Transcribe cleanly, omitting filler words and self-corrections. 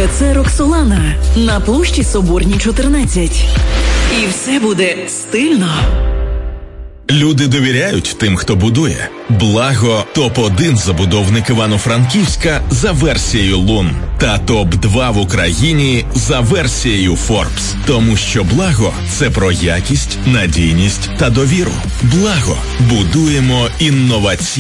ТЦ «Роксолана» на площі Соборній, 14. І все буде стильно. Люди довіряють тим, хто будує. Благо – топ-1 забудовник Івано-Франківська за версією Лун. Та топ-2 в Україні за версією Forbes. Тому що Благо – це про якість, надійність та довіру. Благо – будуємо інноваційно.